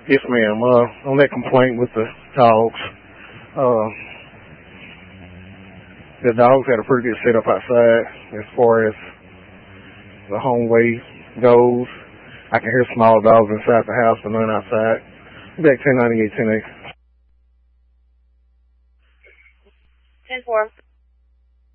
Yes, ma'am. On that complaint with the dogs, the dogs had a pretty good setup outside as far as the home way goes. I can hear small dogs inside the house, but none outside. Back 1098, 10 10-4.